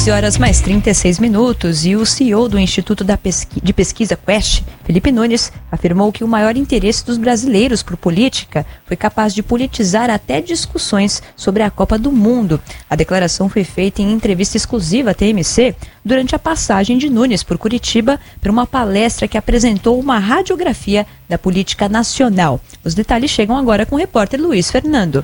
11h mais 36 e o CEO do Instituto de Pesquisa Quest, Felipe Nunes, afirmou que o maior interesse dos brasileiros por política foi capaz de politizar até discussões sobre a Copa do Mundo. A declaração foi feita em entrevista exclusiva à TMC durante a passagem de Nunes por Curitiba para uma palestra que apresentou uma radiografia da política nacional. Os detalhes chegam agora com o repórter Luiz Fernando.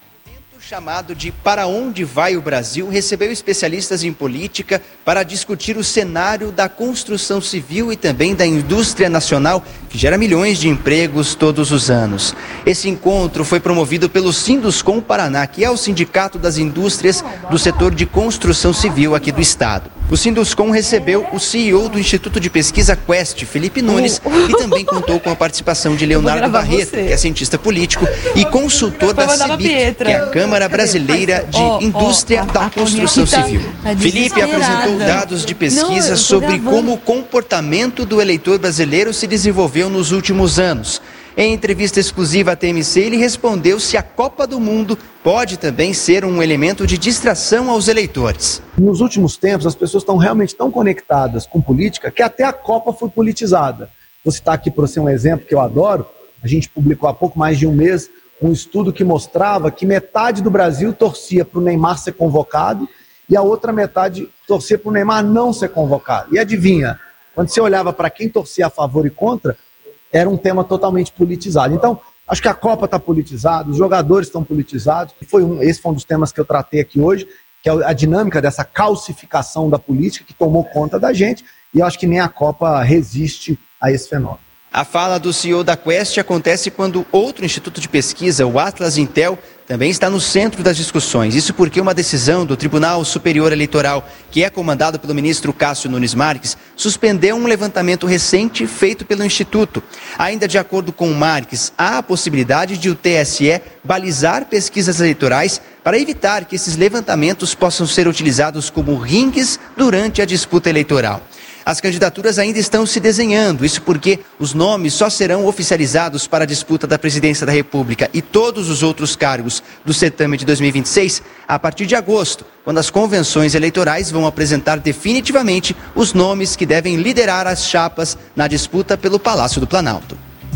Chamado de Para Onde Vai o Brasil, recebeu especialistas em política para discutir o cenário da construção civil e também da indústria nacional, que gera milhões de empregos todos os anos. Esse encontro foi promovido pelo Sinduscom Paraná, que é o sindicato das indústrias do setor de construção civil aqui do estado. O Sinduscom recebeu o CEO do Instituto de Pesquisa Quest, Felipe Nunes, e também contou com a participação de Leonardo Barreto, que é cientista político e consultor da CIBIC, que é a Câmara Brasileira de Indústria da Construção Civil. Felipe apresentou dados de pesquisa sobre como o comportamento do eleitor brasileiro se desenvolveu nos últimos anos. Em entrevista exclusiva à TMC, ele respondeu se a Copa do Mundo pode também ser um elemento de distração aos eleitores. Nos últimos tempos, as pessoas estão realmente tão conectadas com política que até a Copa foi politizada. Vou citar aqui para você um exemplo que eu adoro. A gente publicou há pouco mais de um mês um estudo que mostrava que metade do Brasil torcia para o Neymar ser convocado e a outra metade torcia para o Neymar não ser convocado. E adivinha, quando você olhava para quem torcia a favor e contra, era um tema totalmente politizado. Então, acho que a Copa está politizada, os jogadores estão politizados. Esse foi um dos temas que eu tratei aqui hoje, que é a dinâmica dessa calcificação da política que tomou conta da gente, e eu acho que nem a Copa resiste a esse fenômeno. A fala do CEO da Quest acontece quando outro instituto de pesquisa, o Atlas Intel, também está no centro das discussões. Isso porque uma decisão do Tribunal Superior Eleitoral, que é comandado pelo ministro Cássio Nunes Marques, suspendeu um levantamento recente feito pelo Instituto. Ainda de acordo com o Marques, há a possibilidade de o TSE balizar pesquisas eleitorais para evitar que esses levantamentos possam ser utilizados como ringues durante a disputa eleitoral. As candidaturas ainda estão se desenhando, isso porque os nomes só serão oficializados para a disputa da presidência da República e todos os outros cargos do certame de 2026 a partir de agosto, quando as convenções eleitorais vão apresentar definitivamente os nomes que devem liderar as chapas na disputa pelo Palácio do Planalto.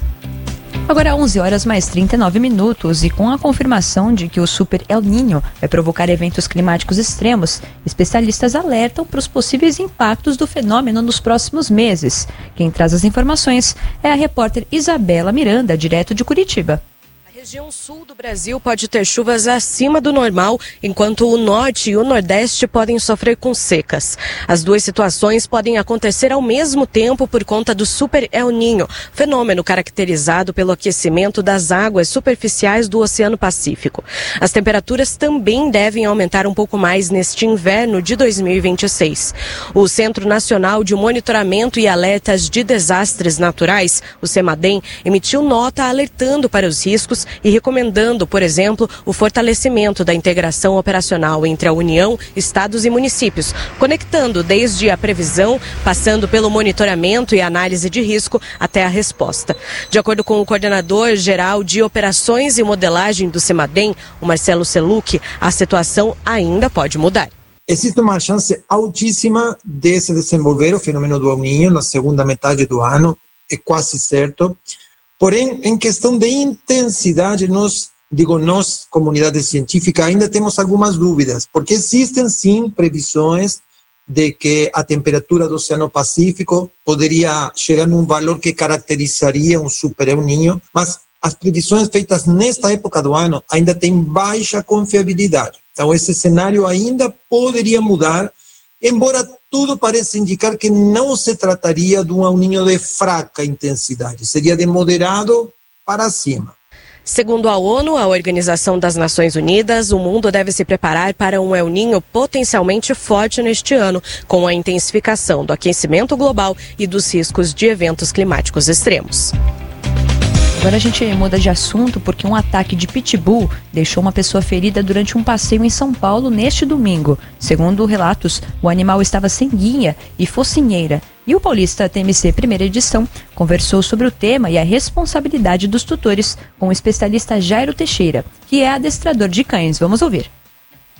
Agora 11h mais 39 e com a confirmação de que o Super El Niño vai provocar eventos climáticos extremos, especialistas alertam para os possíveis impactos do fenômeno nos próximos meses. Quem traz as informações é a repórter Isabela Miranda, direto de Curitiba. A região sul do Brasil pode ter chuvas acima do normal, enquanto o norte e o nordeste podem sofrer com secas. As duas situações podem acontecer ao mesmo tempo por conta do Super El Niño, fenômeno caracterizado pelo aquecimento das águas superficiais do Oceano Pacífico. As temperaturas também devem aumentar um pouco mais neste inverno de 2026. O Centro Nacional de Monitoramento e Alertas de Desastres Naturais, o CEMADEM, emitiu nota alertando para os riscos e recomendando, por exemplo, o fortalecimento da integração operacional entre a União, estados e municípios, conectando desde a previsão, passando pelo monitoramento e análise de risco até a resposta. De acordo com o coordenador-geral de operações e modelagem do CEMADEM, o Marcelo Seluc, a situação ainda pode mudar. Existe uma chance altíssima de se desenvolver o fenômeno do El Niño na segunda metade do ano, é quase certo. Porém, em questão de intensidade, nós, comunidade científica, ainda temos algumas dúvidas, porque existem sim previsões de que a temperatura do Oceano Pacífico poderia chegar num valor que caracterizaria um Super El Niño, mas as previsões feitas nesta época do ano ainda têm baixa confiabilidade. Então, esse cenário ainda poderia mudar, embora tudo parece indicar que não se trataria de um El Niño de fraca intensidade, seria de moderado para cima. Segundo a ONU, a Organização das Nações Unidas, o mundo deve se preparar para um El Niño potencialmente forte neste ano, com a intensificação do aquecimento global e dos riscos de eventos climáticos extremos. Agora a gente muda de assunto porque um ataque de pitbull deixou uma pessoa ferida durante um passeio em São Paulo neste domingo. Segundo relatos, o animal estava sem guia e focinheira. E o Paulista TMC Primeira Edição conversou sobre o tema e a responsabilidade dos tutores com o especialista Jairo Teixeira, que é adestrador de cães. Vamos ouvir.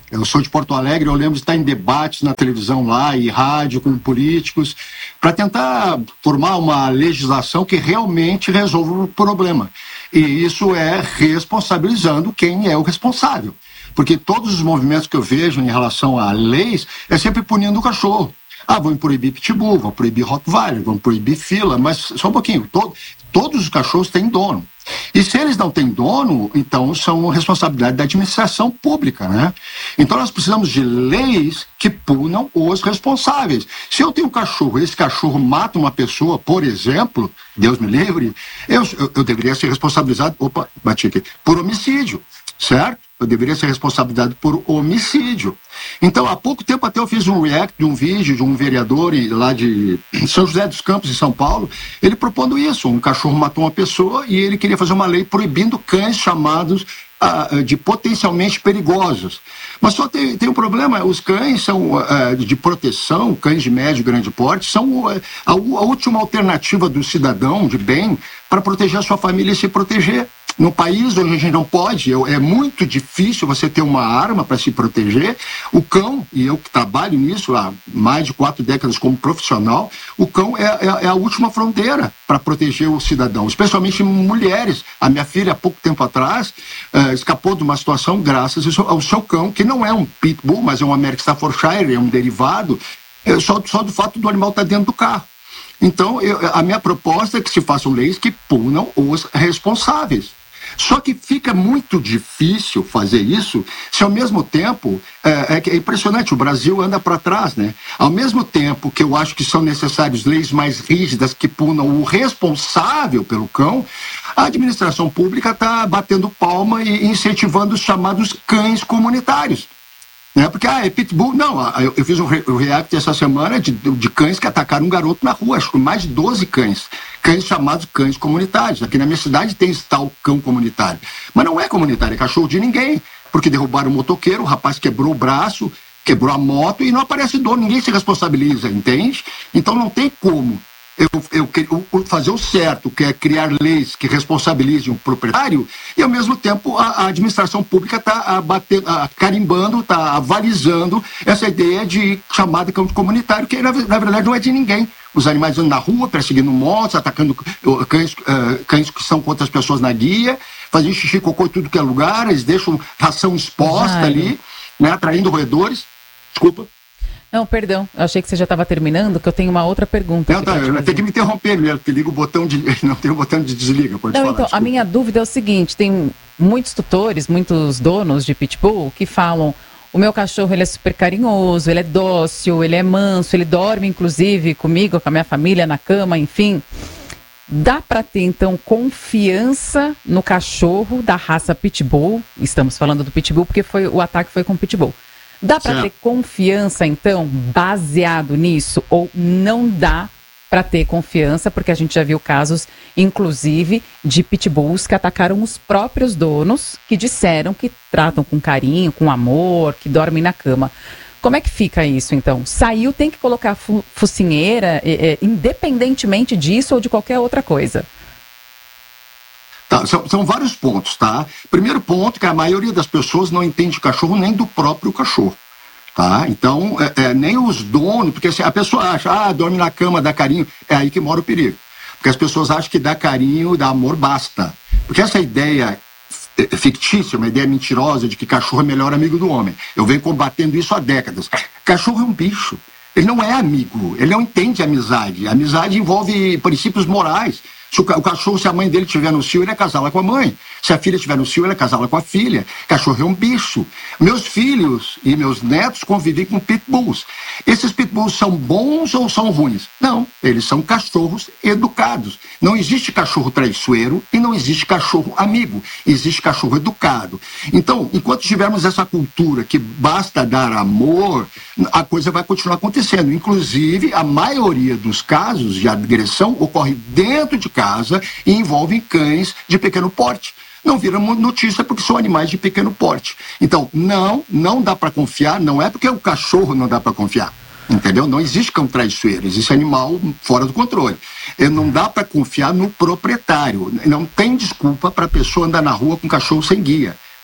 Eu sou de Porto Alegre, eu lembro de estar em debates na televisão lá e rádio com políticos para tentar formar uma legislação que realmente resolva o problema. E isso é responsabilizando quem é o responsável. Porque todos os movimentos que eu vejo em relação a leis é sempre punindo o cachorro. Vão proibir pitbull, vão proibir rottweiler, vão proibir fila, mas só um pouquinho, todos os cachorros têm dono. E se eles não têm dono, então são responsabilidade da administração pública, né? Então nós precisamos de leis que punam os responsáveis. Se eu tenho um cachorro, esse cachorro mata uma pessoa, por exemplo, Deus me livre, eu deveria ser responsabilizado, bati aqui, por homicídio, certo? Eu deveria ser responsabilizado por homicídio. Então, há pouco tempo até eu fiz um react de um vídeo de um vereador lá de São José dos Campos, em São Paulo, ele propondo isso. Um cachorro matou uma pessoa e ele queria fazer uma lei proibindo cães chamados de potencialmente perigosos. Mas só tem um problema, os cães são de proteção, cães de médio e grande porte, são a última alternativa do cidadão de bem para proteger a sua família e se proteger. No país onde a gente não pode, é muito difícil você ter uma arma para se proteger. O cão, e eu que trabalho nisso há mais de 4 décadas como profissional, o cão é a última fronteira para proteger o cidadão, especialmente mulheres. A minha filha, há pouco tempo atrás, escapou de uma situação graças ao seu cão, que não é um pitbull, mas é um American Staffordshire, é um derivado, só do fato do animal estar dentro do carro. Então, a minha proposta é que se façam leis que punam os responsáveis. Só que fica muito difícil fazer isso se ao mesmo tempo, é impressionante, o Brasil anda para trás, né? Ao mesmo tempo que eu acho que são necessárias leis mais rígidas que punam o responsável pelo cão, a administração pública está batendo palma e incentivando os chamados cães comunitários. Porque é pitbull, não, eu fiz um react essa semana de cães que atacaram um garoto na rua, acho que mais de 12 cães chamados cães comunitários. Aqui na minha cidade tem esse tal cão comunitário, mas não é comunitário, é cachorro de ninguém, porque derrubaram o motoqueiro, o rapaz quebrou o braço, quebrou a moto e não aparece dono, ninguém se responsabiliza, entende? Então não tem como eu fazer o certo, que é criar leis que responsabilizem o proprietário, e ao mesmo tempo a administração pública está carimbando, está avalizando essa ideia de chamada cão comunitário, que na verdade não é de ninguém. Os animais andam na rua, perseguindo motos, atacando cães que são contra as pessoas na guia, fazendo xixi, cocô em tudo que é lugar, eles deixam ração exposta ali, né, atraindo roedores. Desculpa. Não, perdão, eu achei que você já estava terminando, que eu tenho uma outra pergunta. Não, eu tenho que me interromper mesmo, porque liga o botão de... Não tem o botão de desliga, pode falar. Então, desculpa. A minha dúvida é o seguinte, tem muitos tutores, muitos donos de pitbull que falam, o meu cachorro ele é super carinhoso, ele é dócil, ele é manso, ele dorme inclusive comigo, com a minha família na cama, enfim. Dá para ter, então, confiança no cachorro da raça pitbull, estamos falando do pitbull porque o ataque foi com pitbull. Dá para ter confiança, então, baseado nisso? Ou não dá para ter confiança? Porque a gente já viu casos, inclusive, de pitbulls que atacaram os próprios donos, que disseram que tratam com carinho, com amor, que dormem na cama. Como é que fica isso, então? Saiu, tem que colocar focinheira, independentemente disso ou de qualquer outra coisa? Tá, são vários pontos, tá? Primeiro ponto, que a maioria das pessoas não entende cachorro nem do próprio cachorro, tá? Então, nem os donos, porque assim, a pessoa acha, dorme na cama, dá carinho, é aí que mora o perigo. Porque as pessoas acham que dá carinho, dá amor, basta. Porque essa ideia fictícia, uma ideia mentirosa de que cachorro é o melhor amigo do homem. Eu venho combatendo isso há décadas. Cachorro é um bicho. Ele não é amigo, ele não entende amizade. A amizade envolve princípios morais. Se o cachorro, se a mãe dele estiver no cio, ele é casá-la com a mãe. Se a filha estiver no cio, ele é casá-la com a filha. Cachorro é um bicho. Meus filhos e meus netos convivem com pitbulls. Esses pitbulls são bons ou são ruins? Não, eles são cachorros educados. Não existe cachorro traiçoeiro e não existe cachorro amigo. Existe cachorro educado. Então, enquanto tivermos essa cultura que basta dar amor, a coisa vai continuar acontecendo. Inclusive, a maioria dos casos de agressão ocorre dentro de casa e envolvem cães de pequeno porte. Não viram notícia porque são animais de pequeno porte. Então, não dá para confiar, não é porque o cachorro não dá para confiar. Entendeu? Não existe cão traiçoeiro, existe animal fora do controle. Não dá para confiar no proprietário. Não tem desculpa para a pessoa andar na rua com cachorro sem guia.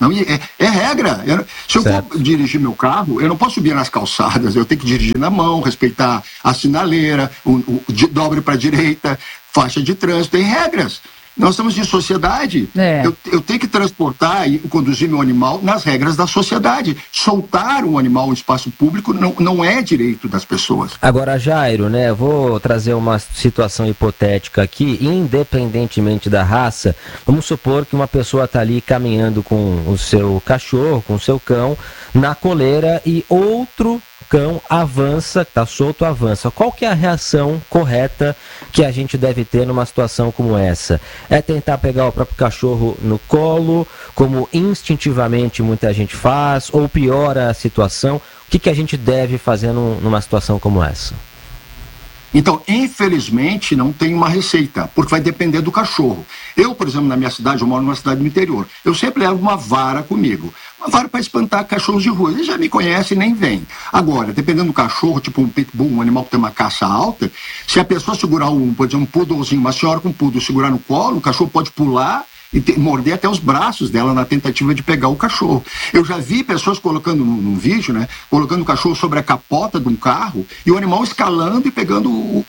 Não, é regra. Se eu for dirigir meu carro, eu não posso subir nas calçadas, eu tenho que dirigir na mão, respeitar a sinaleira, dobre para a direita, faixa de trânsito, tem regras. Nós estamos em sociedade. Eu tenho que transportar e conduzir meu animal nas regras da sociedade. Soltar um animal em espaço público não é direito das pessoas. Agora, Jairo, né, vou trazer uma situação hipotética aqui, independentemente da raça. Vamos supor que uma pessoa está ali caminhando com o seu cachorro, com o seu cão, na coleira e outro cão avança, está solto, avança. Qual que é a reação correta que a gente deve ter numa situação como essa? É tentar pegar o próprio cachorro no colo, como instintivamente muita gente faz, ou piora a situação? O que a gente deve fazer numa situação como essa? Então, infelizmente, não tem uma receita, porque vai depender do cachorro. Eu, por exemplo, na minha cidade, eu moro numa cidade do interior, eu sempre levo uma vara comigo. Uma vara para espantar cachorros de rua. Eles já me conhecem e nem vêm. Agora, dependendo do cachorro, tipo um pitbull, um animal que tem uma caça alta, se a pessoa segurar por exemplo, um poodlezinho, uma senhora com um poodle, segurar no colo, o cachorro pode pular e morder até os braços dela na tentativa de pegar o cachorro. Eu já vi pessoas colocando num vídeo, né, colocando o cachorro sobre a capota de um carro e o animal escalando e pegando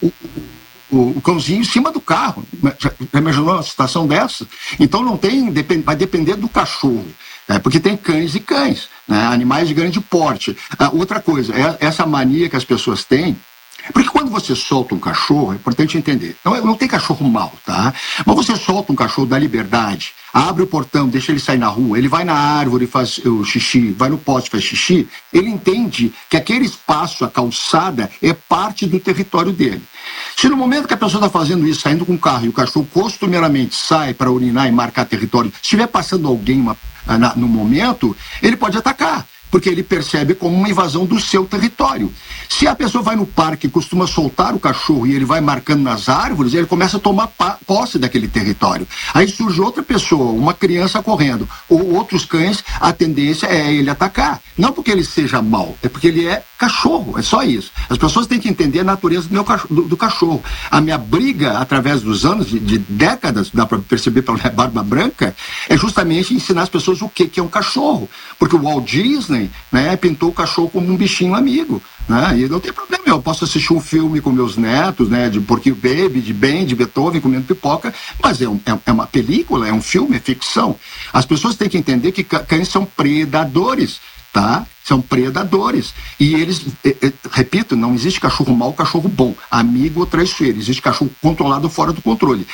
o cãozinho em cima do carro. Já imaginou uma situação dessa? Então não tem, vai depender do cachorro. Porque tem cães e cães, né, animais de grande porte. Outra coisa, essa mania que as pessoas têm, porque quando você solta um cachorro, é importante entender, não tem cachorro mau, tá? Mas você solta um cachorro da liberdade, abre o portão, deixa ele sair na rua, ele vai na árvore, faz o xixi, vai no poste, faz xixi, ele entende que aquele espaço, a calçada, é parte do território dele. Se no momento que a pessoa está fazendo isso, saindo com o carro, e o cachorro costumeiramente sai para urinar e marcar território, se estiver passando alguém no momento, ele pode atacar, porque ele percebe como uma invasão do seu território. Se a pessoa vai no parque e costuma soltar o cachorro e ele vai marcando nas árvores, ele começa a tomar posse daquele território. Aí surge outra pessoa, uma criança correndo, ou outros cães, a tendência é ele atacar. Não porque ele seja mau, é porque ele é cachorro, é só isso. As pessoas têm que entender a natureza do cachorro. A minha briga, através dos anos, de décadas, dá para perceber pela minha barba branca, é justamente ensinar as pessoas o que é um cachorro. Porque o Walt Disney, né, pintou o cachorro como um bichinho amigo. Né? E não tem problema, eu posso assistir um filme com meus netos, né, de Porquinho Baby, de Ben, de Beethoven, comendo pipoca, mas é uma película, é um filme, é ficção. As pessoas têm que entender que cães são predadores, tá? São predadores. E eles, repito, não existe cachorro mau, cachorro bom, amigo ou traiçoeiro. Existe cachorro controlado ou fora do controle.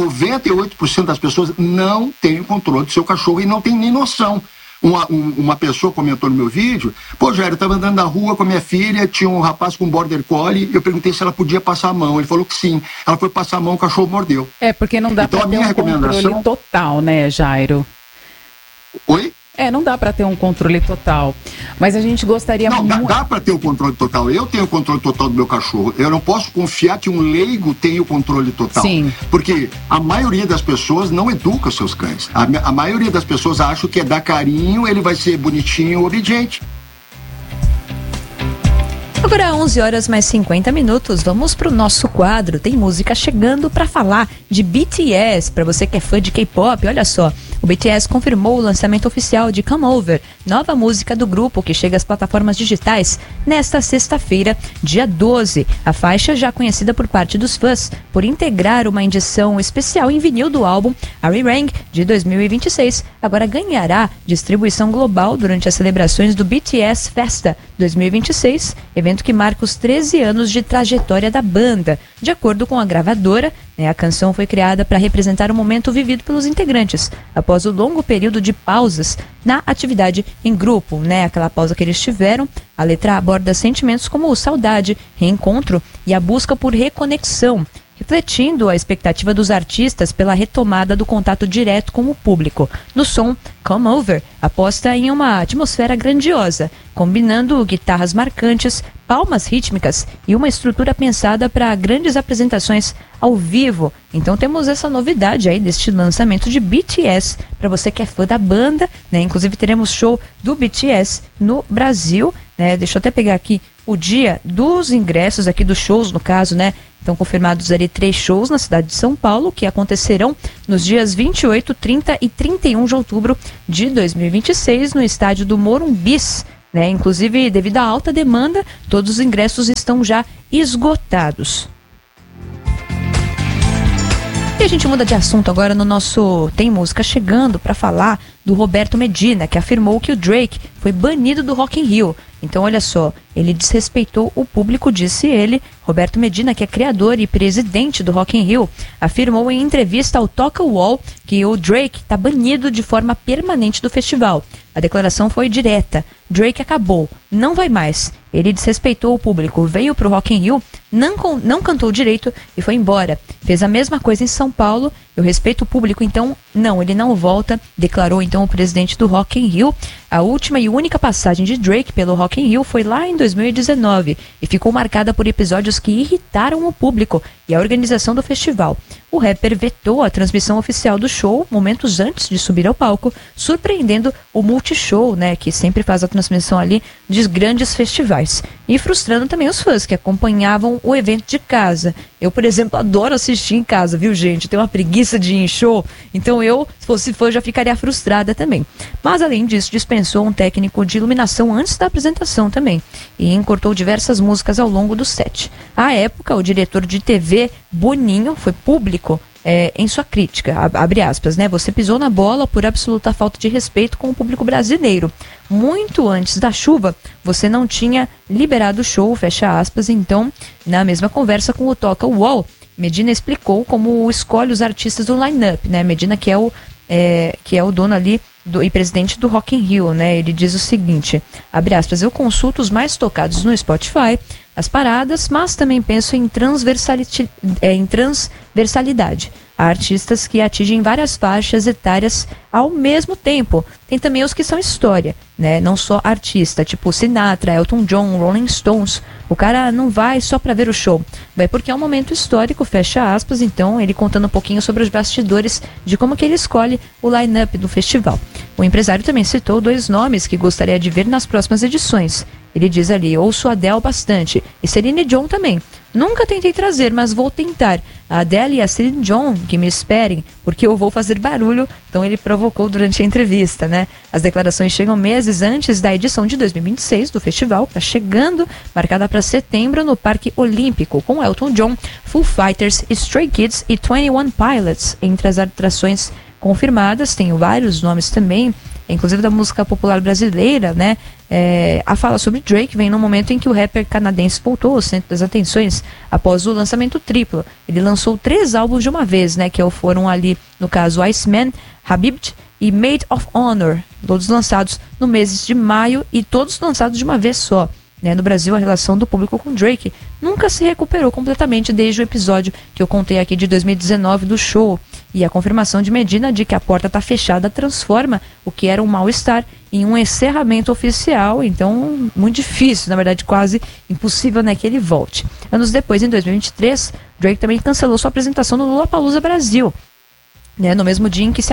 98% das pessoas não têm o controle do seu cachorro e não tem nem noção. Uma pessoa comentou no meu vídeo, pô, Jairo, eu estava andando na rua com a minha filha, tinha um rapaz com border collie, eu perguntei se ela podia passar a mão, ele falou que sim, ela foi passar a mão, o cachorro mordeu. Porque não dá então, para ter um controle total, né, Jairo? Oi? Não dá para ter um controle total, mas a gente gostaria... Não, dá para ter o controle total. Eu tenho o controle total do meu cachorro. Eu não posso confiar que um leigo tenha o controle total. Sim. Porque a maioria das pessoas não educa os seus cães. A maioria das pessoas acha que é dar carinho, ele vai ser bonitinho, obediente. Agora 11 horas mais 50 minutos, vamos pro nosso quadro. Tem música chegando para falar de BTS. Para você que é fã de K-pop, olha só. O BTS confirmou o lançamento oficial de Come Over, nova música do grupo que chega às plataformas digitais nesta sexta-feira, dia 12. A faixa, já conhecida por parte dos fãs por integrar uma edição especial em vinil do álbum Arirang de 2026, agora ganhará distribuição global durante as celebrações do BTS Festa 2026, evento que marca os 13 anos de trajetória da banda. De acordo com a gravadora, a canção foi criada para representar o momento vivido pelos integrantes após o longo período de pausas na atividade em grupo, aquela pausa que eles tiveram. A letra aborda sentimentos como saudade, reencontro e a busca por reconexão, refletindo a expectativa dos artistas pela retomada do contato direto com o público. No som, Come Over aposta em uma atmosfera grandiosa, combinando guitarras marcantes, palmas rítmicas e uma estrutura pensada para grandes apresentações ao vivo. Então temos essa novidade aí deste lançamento de BTS, para você que é fã da banda, Inclusive teremos show do BTS no Brasil, Deixa eu até pegar aqui o dia dos ingressos aqui, dos shows, no caso, né? Estão confirmados ali 3 shows na cidade de São Paulo, que acontecerão nos dias 28, 30 e 31 de outubro de 2026, no estádio do Morumbis, né? Inclusive, devido à alta demanda, todos os ingressos estão já esgotados. E a gente muda de assunto agora no nosso Tem Música Chegando para falar do Roberto Medina, que afirmou que o Drake foi banido do Rock in Rio. Então, olha só, ele desrespeitou o público, disse ele. Roberto Medina, que é criador e presidente do Rock in Rio, afirmou em entrevista ao Toca Wall que o Drake está banido de forma permanente do festival. A declaração foi direta. Drake acabou, não vai mais. Ele desrespeitou o público, veio para o Rock in Rio, não cantou direito e foi embora. Fez a mesma coisa em São Paulo. Eu respeito o público, então não, ele não volta, declarou então o presidente do Rock in Rio. A última e única passagem de Drake pelo Rock in Rio foi lá em 2019 e ficou marcada por episódios que irritaram o público e a organização do festival. O rapper vetou a transmissão oficial do show momentos antes de subir ao palco, surpreendendo o Multishow, né, que sempre faz a transmissão ali de grandes festivais, e frustrando também os fãs que acompanhavam o evento de casa. Eu, por exemplo, adoro assistir em casa, viu, gente? Tenho uma preguiça de ir em show, então eu, se fosse fã, já ficaria frustrada também. Mas, além disso, dispensou um técnico de iluminação antes da apresentação também, e encurtou diversas músicas ao longo do set. À época, o diretor de TV, Boninho, foi público em sua crítica, abre aspas, né? Você pisou na bola por absoluta falta de respeito com o público brasileiro. Muito antes da chuva, você não tinha liberado o show, fecha aspas. Então, na mesma conversa com o Toca Wall, Medina explicou como escolhe os artistas do line-up, né? Medina, que é o dono ali e presidente do Rock in Rio, né? Ele diz o seguinte, abre aspas, eu consulto os mais tocados no Spotify, as paradas, mas também penso em transversalidade. Há artistas que atingem várias faixas etárias ao mesmo tempo. Tem também os que são história, né? Não só artista, tipo Sinatra, Elton John, Rolling Stones. O cara não vai só para ver o show, vai porque é um momento histórico, fecha aspas. Então, ele contando um pouquinho sobre os bastidores de como que ele escolhe o line-up do festival. O empresário também citou 2 nomes que gostaria de ver nas próximas edições. Ele diz ali, ouço a Adele bastante, e Celine Dion também. Nunca tentei trazer, mas vou tentar. A Adele e a Celine Dion, que me esperem, porque eu vou fazer barulho. Então ele provocou durante a entrevista, né? As declarações chegam meses antes da edição de 2026 do festival, tá chegando, marcada para setembro no Parque Olímpico, com Elton John, Foo Fighters, Stray Kids e 21 Pilots. Entre as atrações confirmadas, tem vários nomes também, inclusive da música popular brasileira, né? A fala sobre Drake vem no momento em que o rapper canadense voltou ao centro das atenções após o lançamento triplo. Ele lançou 3 álbuns de uma vez, né? Que foram ali, no caso, Iceman, Habibt e Maid of Honor, todos lançados no mês de maio e todos lançados de uma vez só. No Brasil, a relação do público com Drake nunca se recuperou completamente desde o episódio que eu contei aqui de 2019 do show. E a confirmação de Medina de que a porta está fechada transforma o que era um mal-estar em um encerramento oficial. Então, muito difícil, na verdade quase impossível, né, que ele volte. Anos depois, em 2023, Drake também cancelou sua apresentação no Lollapalooza Brasil, no mesmo dia em que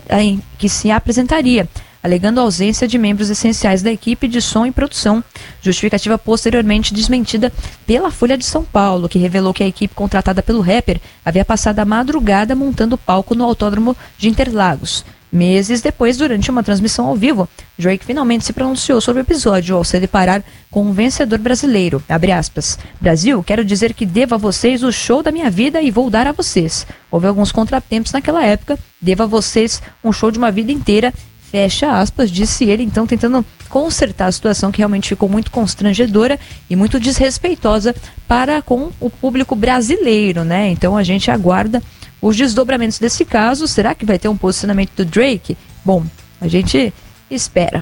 se apresentaria, alegando a ausência de membros essenciais da equipe de som e produção, justificativa posteriormente desmentida pela Folha de São Paulo, que revelou que a equipe contratada pelo rapper havia passado a madrugada montando o palco no Autódromo de Interlagos. Meses depois, durante uma transmissão ao vivo, Drake finalmente se pronunciou sobre o episódio ao se deparar com um vencedor brasileiro, abre aspas, Brasil, quero dizer que devo a vocês o show da minha vida e vou dar a vocês. Houve alguns contratempos naquela época, devo a vocês um show de uma vida inteira, fecha aspas, disse ele, então tentando consertar a situação que realmente ficou muito constrangedora e muito desrespeitosa para com o público brasileiro, né? Então a gente aguarda os desdobramentos desse caso. Será que vai ter um posicionamento do Drake? Bom, a gente espera.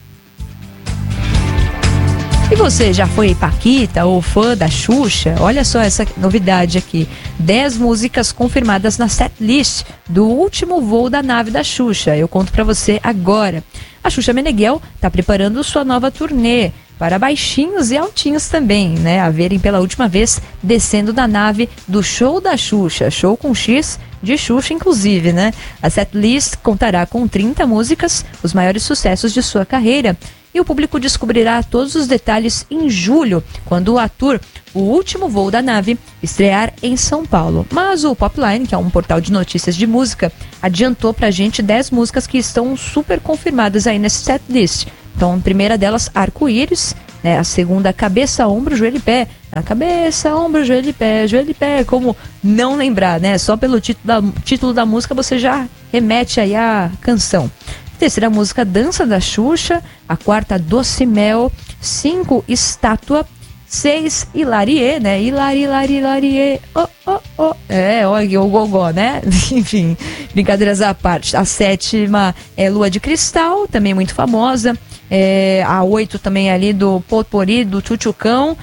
E você já foi paquita ou fã da Xuxa? Olha só essa novidade aqui. 10 músicas confirmadas na setlist do último voo da nave da Xuxa. Eu conto pra você agora. A Xuxa Meneghel está preparando sua nova turnê para baixinhos e altinhos também, né? A verem pela última vez descendo da nave do Show da Xuxa. Show com X de Xuxa, inclusive, né? A setlist contará com 30 músicas, os maiores sucessos de sua carreira. e o público descobrirá todos os detalhes em julho, quando a tour O Último Voo da Nave estrear em São Paulo. Mas o Popline, que é um portal de notícias de música, adiantou pra gente 10 músicas que estão super confirmadas aí nesse setlist. Então, a primeira delas, Arco-Íris, né? A segunda, Cabeça, Ombro, Joelho e Pé. A cabeça, ombro, joelho e pé, como não lembrar, né? Só pelo título da música você já remete aí à canção. A terceira música, Dança da Xuxa. A quarta, Doce Mel. 5, Estátua. 6, Hilarie, né? Hilarie, oh, oh, oh. Olha o gogó, né? Enfim, brincadeiras à parte. A 7ª é Lua de Cristal, também muito famosa. A 8 também ali do Potpourri, do Tchutchucão.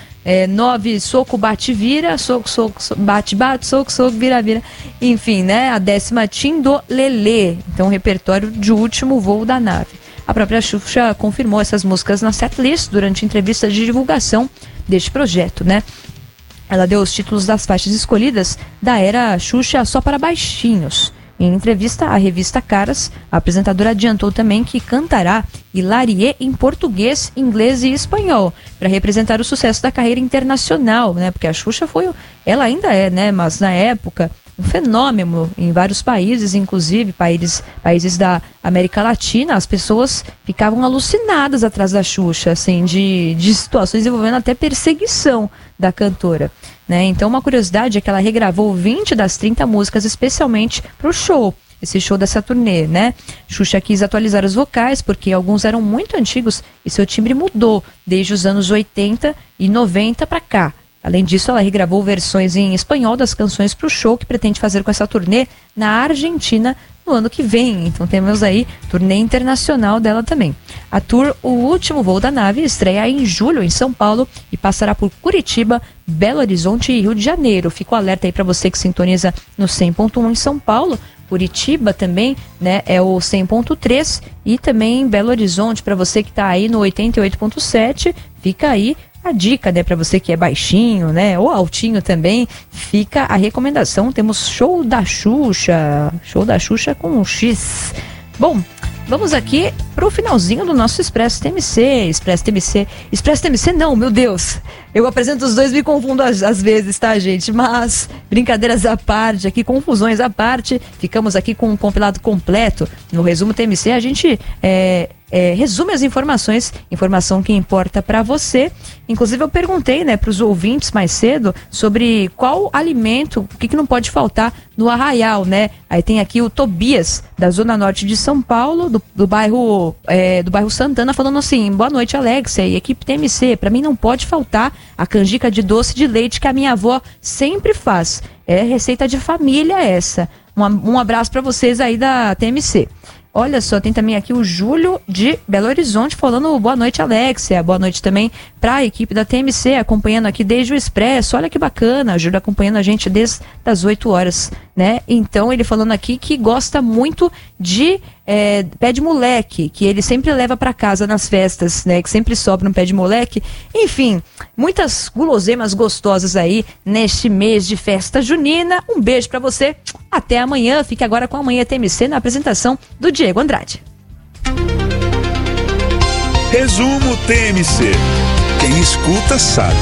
9, Soco, Bate, Vira. Soco, bate, soco, vira. Enfim, né? A 10ª, Tindolelê. Então, repertório de Último Voo da Nave. A própria Xuxa confirmou essas músicas na setlist durante entrevista de divulgação deste projeto, né? Ela deu os títulos das faixas escolhidas da era Xuxa só para baixinhos. Em entrevista à revista Caras, a apresentadora adiantou também que cantará Hilarie em português, inglês e espanhol, para representar o sucesso da carreira internacional, né? Porque a Xuxa ela ainda é, né? Mas na época, um fenômeno em vários países, inclusive países da América Latina. As pessoas ficavam alucinadas atrás da Xuxa, assim, de situações envolvendo até perseguição da cantora, né? Então, uma curiosidade é que ela regravou 20 das 30 músicas especialmente para o show, esse show dessa turnê, né? Xuxa quis atualizar os vocais porque alguns eram muito antigos e seu timbre mudou desde os anos 80 e 90 para cá. Além disso, ela regravou versões em espanhol das canções para o show que pretende fazer com essa turnê na Argentina no ano que vem. Então temos aí turnê internacional dela também. A tour O Último Voo da Nave estreia em julho em São Paulo e passará por Curitiba, Belo Horizonte e Rio de Janeiro. Fico alerta aí para você que sintoniza no 100.1 em São Paulo. Curitiba também, né, é o 100.3 e também em Belo Horizonte, para você que está aí no 88.7, fica aí a dica, né, para você que é baixinho, né, ou altinho também, fica a recomendação. Temos show da Xuxa com um X. Bom, vamos aqui pro finalzinho do nosso Expresso TMC. Expresso TMC não, meu Deus. Eu apresento os dois, me confundo às vezes, tá, gente? Mas, brincadeiras à parte, aqui, confusões à parte, ficamos aqui com um compilado completo. No resumo TMC, a gente resume as informação que importa para você. Inclusive, eu perguntei, né, para os ouvintes mais cedo sobre qual alimento, o que não pode faltar no Arraial, né? Aí tem aqui o Tobias, da Zona Norte de São Paulo, do bairro Santana, falando assim: boa noite, Alexia e equipe TMC. Para mim não pode faltar a canjica de doce de leite que a minha avó sempre faz. É receita de família essa. Um abraço para vocês aí da TMC. Olha só, tem também aqui o Júlio de Belo Horizonte falando boa noite, Alexia. Boa noite também para a equipe da TMC, acompanhando aqui desde o Expresso. Olha que bacana, o Júlio acompanhando a gente desde as 8 horas, né? Então, ele falando aqui que gosta muito de pé de moleque, que ele sempre leva para casa nas festas, né? Que sempre sobra um pé de moleque. Enfim, muitas guloseimas gostosas aí neste mês de festa junina. Um beijo para você. Até amanhã. Fique agora com a Manhã TMC na apresentação do Diego Andrade. Resumo TMC. Quem escuta sabe.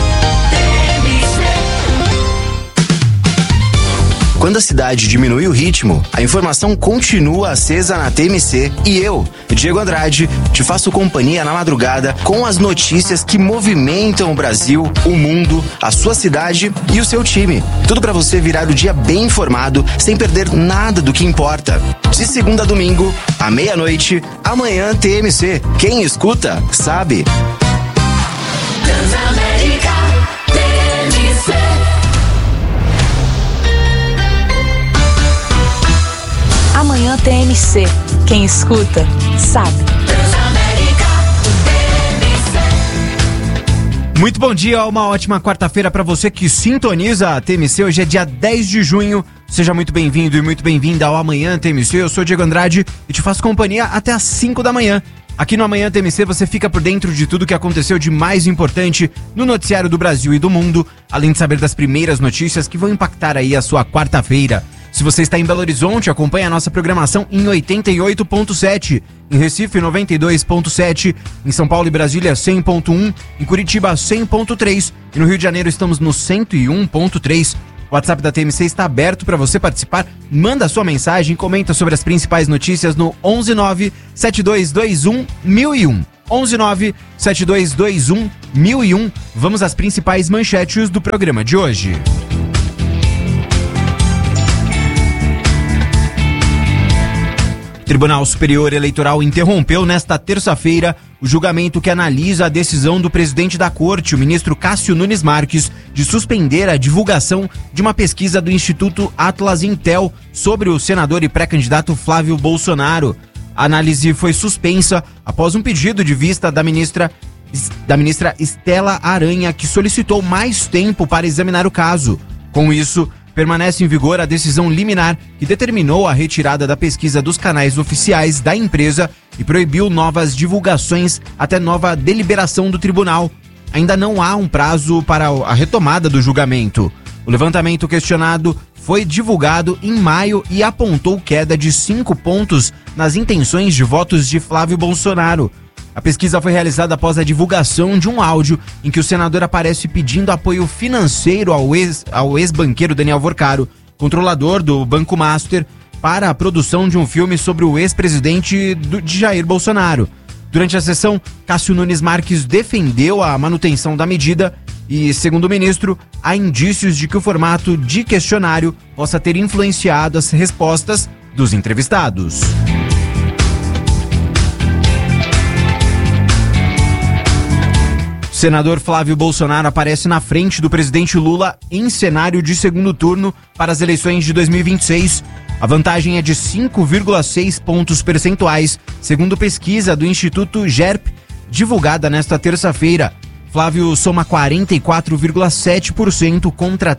Quando a cidade diminui o ritmo, a informação continua acesa na TMC e eu, Diego Andrade, te faço companhia na madrugada com as notícias que movimentam o Brasil, o mundo, a sua cidade e o seu time. Tudo para você virar o dia bem informado, sem perder nada do que importa. De segunda a domingo, à meia-noite, amanhã TMC. Quem escuta, sabe. Transamérica, TMC. Amanhã TMC. Quem escuta, sabe. Muito bom dia, uma ótima quarta-feira para você que sintoniza a TMC. Hoje é dia 10 de junho. Seja muito bem-vindo e muito bem-vinda ao Amanhã TMC. Eu sou Diego Andrade e te faço companhia até às 5 da manhã. Aqui no Amanhã TMC você fica por dentro de tudo que aconteceu de mais importante no noticiário do Brasil e do mundo, além de saber das primeiras notícias que vão impactar aí a sua quarta-feira. Se você está em Belo Horizonte, acompanhe a nossa programação em 88.7, em Recife 92.7, em São Paulo e Brasília 100.1, em Curitiba 100.3 e no Rio de Janeiro estamos no 101.3. O WhatsApp da TMC está aberto para você participar. Manda sua mensagem e comenta sobre as principais notícias no 119-7221-1001. 119-7221-1001. Vamos às principais manchetes do programa de hoje. O Tribunal Superior Eleitoral interrompeu nesta terça-feira o julgamento que analisa a decisão do presidente da Corte, o ministro Cássio Nunes Marques, de suspender a divulgação de uma pesquisa do Instituto Atlas Intel sobre o senador e pré-candidato Flávio Bolsonaro. A análise foi suspensa após um pedido de vista da ministra Estela Aranha, que solicitou mais tempo para examinar o caso. Com isso, permanece em vigor a decisão liminar que determinou a retirada da pesquisa dos canais oficiais da empresa e proibiu novas divulgações até nova deliberação do tribunal. Ainda não há um prazo para a retomada do julgamento. O levantamento questionado foi divulgado em maio e apontou queda de 5 pontos nas intenções de votos de Flávio Bolsonaro. A pesquisa foi realizada após a divulgação de um áudio em que o senador aparece pedindo apoio financeiro ao ex-banqueiro Daniel Vorcaro, controlador do Banco Master, para a produção de um filme sobre o ex-presidente de Jair Bolsonaro. Durante a sessão, Cássio Nunes Marques defendeu a manutenção da medida e, segundo o ministro, há indícios de que o formato de questionário possa ter influenciado as respostas dos entrevistados. O senador Flávio Bolsonaro aparece na frente do presidente Lula em cenário de segundo turno para as eleições de 2026. A vantagem é de 5,6 pontos percentuais, segundo pesquisa do Instituto GERP, divulgada nesta terça-feira. Flávio soma 44,7% contra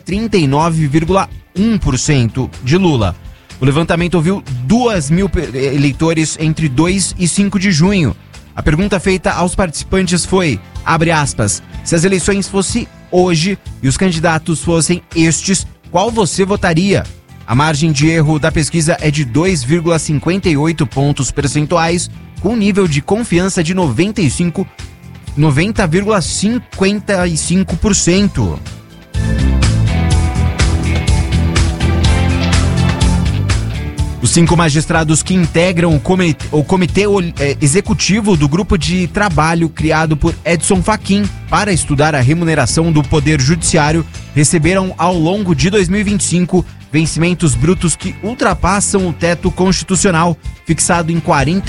39,1% de Lula. O levantamento ouviu 2.000 eleitores entre 2 e 5 de junho. A pergunta feita aos participantes foi, abre aspas, se as eleições fossem hoje e os candidatos fossem estes, qual você votaria? A margem de erro da pesquisa é de 2,58 pontos percentuais, com nível de confiança de 90,55%. Os 5 magistrados que integram o comitê executivo do grupo de trabalho criado por Edson Fachin para estudar a remuneração do Poder Judiciário receberam ao longo de 2025 vencimentos brutos que ultrapassam o teto constitucional, fixado em R$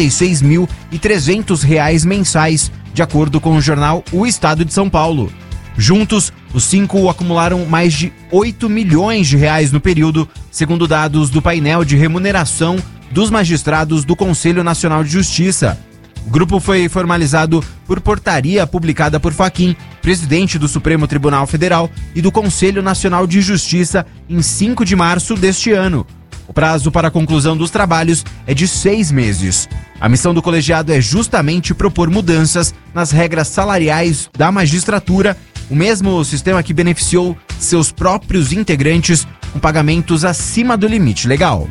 46.300 mensais, de acordo com o jornal O Estado de São Paulo. Juntos, os 5 acumularam mais de 8 milhões de reais no período, segundo dados do painel de remuneração dos magistrados do Conselho Nacional de Justiça. O grupo foi formalizado por portaria publicada por Fachin, presidente do Supremo Tribunal Federal e do Conselho Nacional de Justiça, em 5 de março deste ano. O prazo para a conclusão dos trabalhos é de 6 meses. A missão do colegiado é justamente propor mudanças nas regras salariais da magistratura, o mesmo sistema que beneficiou seus próprios integrantes com pagamentos acima do limite legal.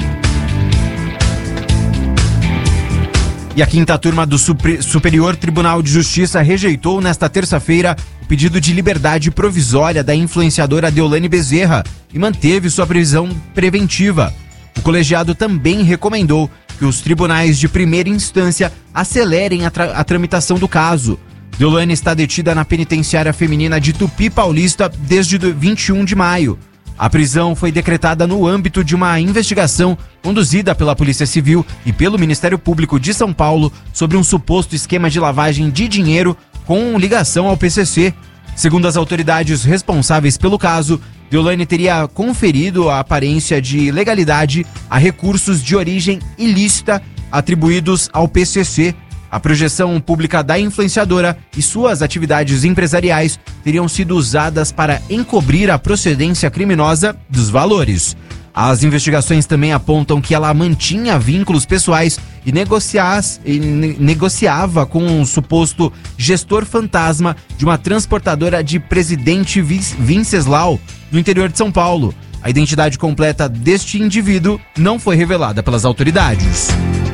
E a 5ª turma do Superior Tribunal de Justiça rejeitou nesta terça-feira o pedido de liberdade provisória da influenciadora Deolane Bezerra e manteve sua prisão preventiva. O colegiado também recomendou que os tribunais de primeira instância acelerem a tramitação do caso. Deolane está detida na penitenciária feminina de Tupi Paulista desde 21 de maio. A prisão foi decretada no âmbito de uma investigação conduzida pela Polícia Civil e pelo Ministério Público de São Paulo sobre um suposto esquema de lavagem de dinheiro com ligação ao PCC. Segundo as autoridades responsáveis pelo caso, Deolane teria conferido a aparência de legalidade a recursos de origem ilícita atribuídos ao PCC. A projeção pública da influenciadora e suas atividades empresariais teriam sido usadas para encobrir a procedência criminosa dos valores. As investigações também apontam que ela mantinha vínculos pessoais e negociava com um suposto gestor fantasma de uma transportadora de Presidente Venceslau, no interior de São Paulo. A identidade completa deste indivíduo não foi revelada pelas autoridades.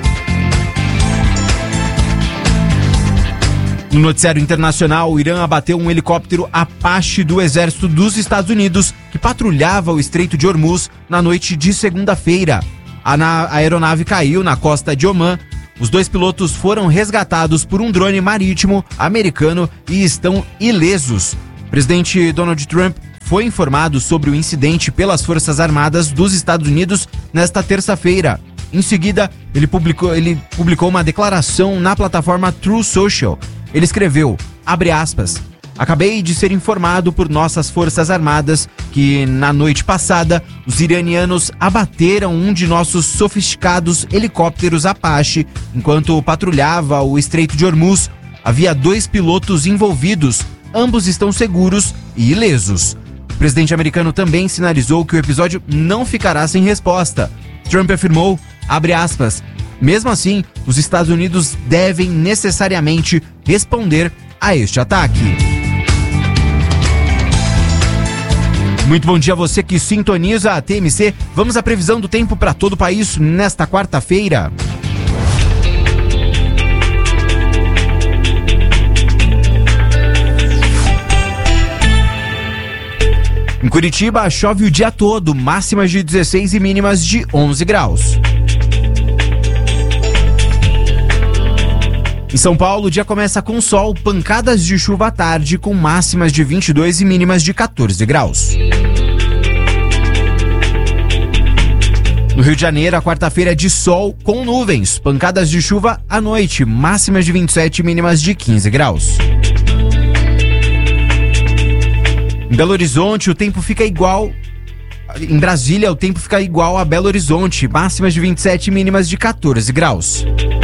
No noticiário internacional, o Irã abateu um helicóptero Apache do exército dos Estados Unidos que patrulhava o Estreito de Hormuz na noite de segunda-feira. A aeronave caiu na costa de Omã. Os 2 pilotos foram resgatados por um drone marítimo americano e estão ilesos. O presidente Donald Trump foi informado sobre o incidente pelas Forças Armadas dos Estados Unidos nesta terça-feira. Em seguida, ele publicou uma declaração na plataforma Truth Social. Ele escreveu, abre aspas, acabei de ser informado por nossas Forças Armadas que, na noite passada, os iranianos abateram um de nossos sofisticados helicópteros Apache enquanto patrulhava o Estreito de Hormuz. Havia 2 pilotos envolvidos, ambos estão seguros e ilesos. O presidente americano também sinalizou que o episódio não ficará sem resposta. Trump afirmou, abre aspas, mesmo assim, os Estados Unidos devem necessariamente responder a este ataque. Muito bom dia a você que sintoniza a TMC. Vamos à previsão do tempo para todo o país nesta quarta-feira. Em Curitiba, chove o dia todo, máximas de 16 e mínimas de 11 graus. Em São Paulo, o dia começa com sol, pancadas de chuva à tarde, com máximas de 22 e mínimas de 14 graus. No Rio de Janeiro, a quarta-feira é de sol com nuvens, pancadas de chuva à noite, máximas de 27 e mínimas de 15 graus. Em Belo Horizonte, o tempo fica igual. Em Brasília, o tempo fica igual a Belo Horizonte, máximas de 27 e mínimas de 14 graus.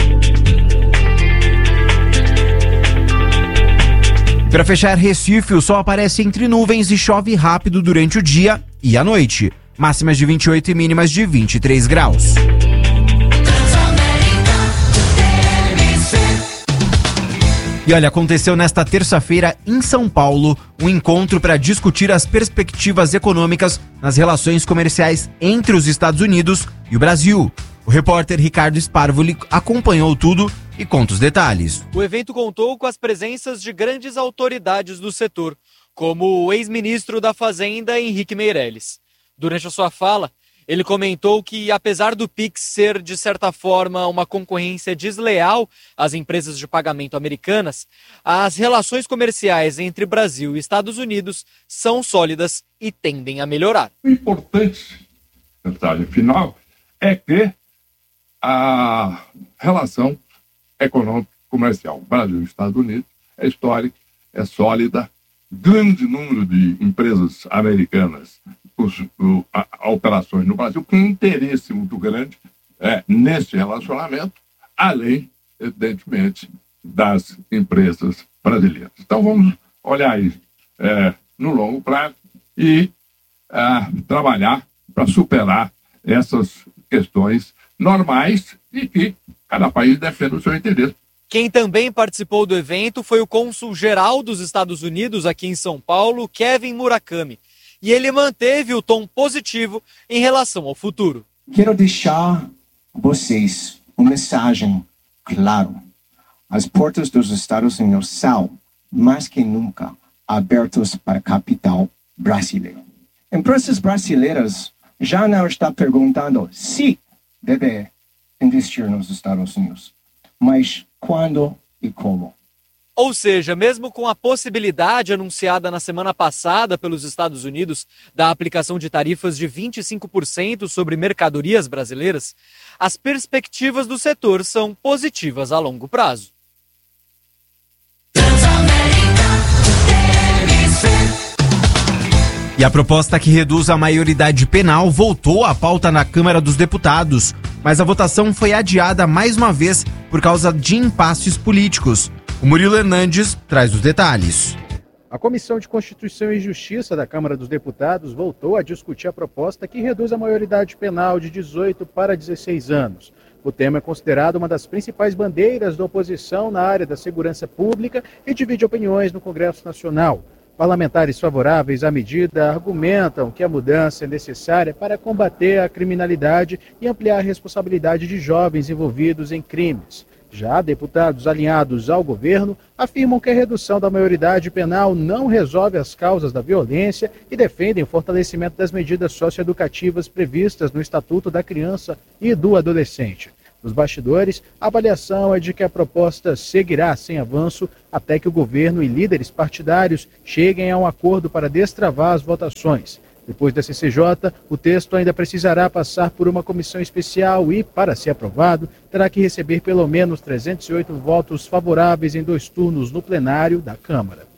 Para fechar Recife, o sol aparece entre nuvens e chove rápido durante o dia e a noite. Máximas de 28 e mínimas de 23 graus. E olha, aconteceu nesta terça-feira em São Paulo um encontro para discutir as perspectivas econômicas nas relações comerciais entre os Estados Unidos e o Brasil. O repórter Ricardo Sparvoli acompanhou tudo e conta os detalhes. O evento contou com as presenças de grandes autoridades do setor, como o ex-ministro da Fazenda, Henrique Meirelles. Durante a sua fala, ele comentou que, apesar do Pix ser, de certa forma, uma concorrência desleal às empresas de pagamento americanas, as relações comerciais entre Brasil e Estados Unidos são sólidas e tendem a melhorar. O importante, mensagem final, é que a relação econômica comercial Brasil e Estados Unidos é histórica, é sólida, grande número de empresas americanas a operações no Brasil, com interesse muito grande nesse relacionamento, além, evidentemente, das empresas brasileiras. Então vamos olhar isso no longo prazo e trabalhar para superar essas questões normais e que cada país defenda o seu interesse. Quem também participou do evento foi o cônsul-geral dos Estados Unidos aqui em São Paulo, Kevin Murakami. E ele manteve o tom positivo em relação ao futuro. Quero deixar vocês uma mensagem clara. As portas dos Estados Unidos são, mais que nunca, abertas para capital brasileiro. Empresas brasileiras já não estão perguntando se deve investir nos Estados Unidos, mas quando e como. Ou seja, mesmo com a possibilidade anunciada na semana passada pelos Estados Unidos da aplicação de tarifas de 25% sobre mercadorias brasileiras, as perspectivas do setor são positivas a longo prazo. E a proposta que reduz a maioridade penal voltou à pauta na Câmara dos Deputados, mas a votação foi adiada mais uma vez por causa de impasses políticos. O Murilo Hernandes traz os detalhes. A Comissão de Constituição e Justiça da Câmara dos Deputados voltou a discutir a proposta que reduz a maioridade penal de 18 para 16 anos. O tema é considerado uma das principais bandeiras da oposição na área da segurança pública e divide opiniões no Congresso Nacional. Parlamentares favoráveis à medida argumentam que a mudança é necessária para combater a criminalidade e ampliar a responsabilidade de jovens envolvidos em crimes. Já deputados alinhados ao governo afirmam que a redução da maioridade penal não resolve as causas da violência e defendem o fortalecimento das medidas socioeducativas previstas no Estatuto da Criança e do Adolescente. Nos bastidores, a avaliação é de que a proposta seguirá sem avanço até que o governo e líderes partidários cheguem a um acordo para destravar as votações. Depois da CCJ, o texto ainda precisará passar por uma comissão especial e, para ser aprovado, terá que receber pelo menos 308 votos favoráveis em 2 turnos no plenário da Câmara.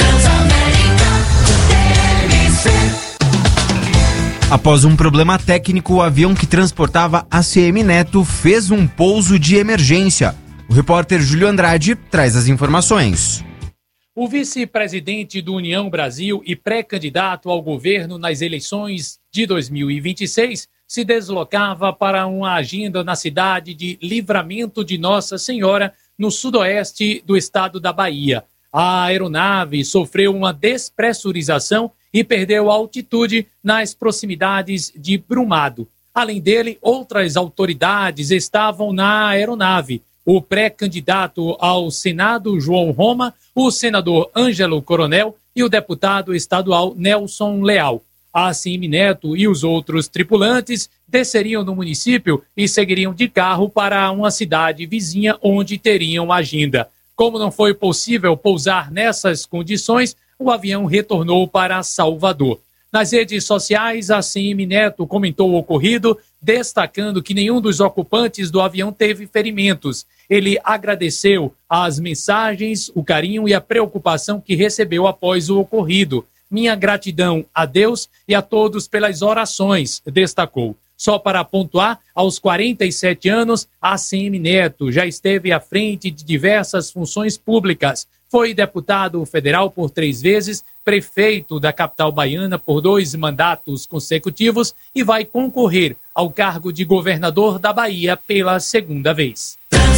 Após um problema técnico, o avião que transportava ACM Neto fez um pouso de emergência. O repórter Júlio Andrade traz as informações. O vice-presidente do União Brasil e pré-candidato ao governo nas eleições de 2026 se deslocava para uma agenda na cidade de Livramento de Nossa Senhora, no sudoeste do estado da Bahia. A aeronave sofreu uma despressurização e perdeu altitude nas proximidades de Brumado. Além dele, outras autoridades estavam na aeronave. O pré-candidato ao Senado, João Roma, o senador Ângelo Coronel e o deputado estadual Nelson Leal. A ACM Neto e os outros tripulantes desceriam no município e seguiriam de carro para uma cidade vizinha onde teriam agenda. Como não foi possível pousar nessas condições, o avião retornou para Salvador. Nas redes sociais, a ACM Neto comentou o ocorrido, destacando que nenhum dos ocupantes do avião teve ferimentos. Ele agradeceu as mensagens, o carinho e a preocupação que recebeu após o ocorrido. Minha gratidão a Deus e a todos pelas orações, destacou. Só para pontuar, aos 47 anos, a ACM Neto já esteve à frente de diversas funções públicas. Foi deputado federal por 3 vezes, prefeito da capital baiana por 2 mandatos consecutivos e vai concorrer ao cargo de governador da Bahia pela 2ª vez.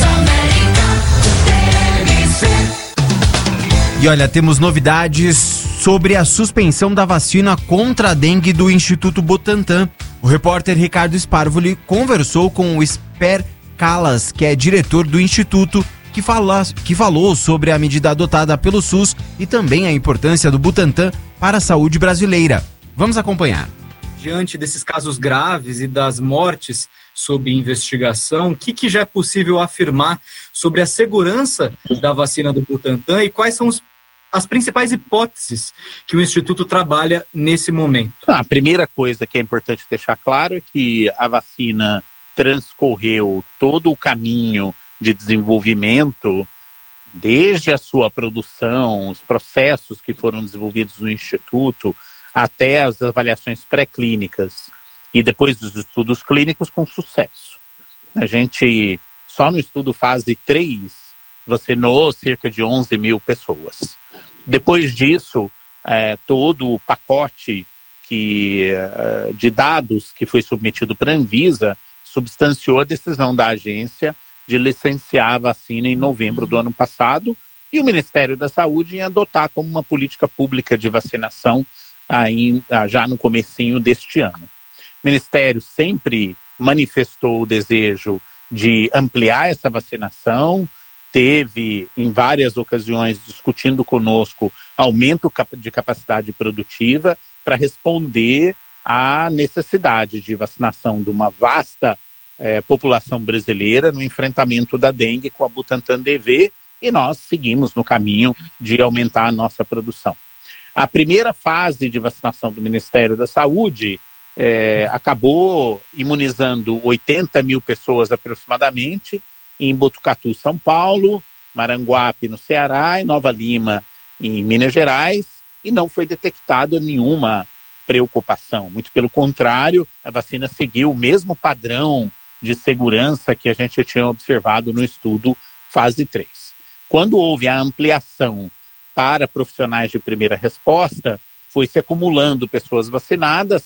E olha, temos novidades sobre a suspensão da vacina contra a dengue do Instituto Butantan. O repórter Ricardo Sparvoli conversou com o Esper Calas, que é diretor do Instituto, que falou sobre a medida adotada pelo SUS e também a importância do Butantan para a saúde brasileira. Vamos acompanhar. Diante desses casos graves e das mortes sob investigação, o que já é possível afirmar sobre a segurança da vacina do Butantan e quais são as principais hipóteses que o Instituto trabalha nesse momento? A primeira coisa que é importante deixar claro é que a vacina transcorreu todo o caminho de desenvolvimento, desde a sua produção, os processos que foram desenvolvidos no Instituto, até as avaliações pré-clínicas e depois dos estudos clínicos com sucesso. A gente, só no estudo fase 3, vacinou cerca de 11 mil pessoas. Depois disso, todo o pacote de dados que foi submetido para a Anvisa substanciou a decisão da agência de licenciar a vacina em novembro do ano passado e o Ministério da Saúde em adotar como uma política pública de vacinação já no comecinho deste ano. O Ministério sempre manifestou o desejo de ampliar essa vacinação, teve em várias ocasiões discutindo conosco aumento de capacidade produtiva para responder à necessidade de vacinação de uma vasta população brasileira no enfrentamento da dengue com a Butantan DV, e nós seguimos no caminho de aumentar a nossa produção. A primeira fase de vacinação do Ministério da Saúde acabou imunizando 80 mil pessoas aproximadamente em Botucatu, São Paulo, Maranguape, no Ceará, e Nova Lima, em Minas Gerais, e não foi detectada nenhuma preocupação. Muito pelo contrário, a vacina seguiu o mesmo padrão de segurança que a gente tinha observado no estudo fase 3. Quando houve a ampliação para profissionais de primeira resposta, foi se acumulando pessoas vacinadas,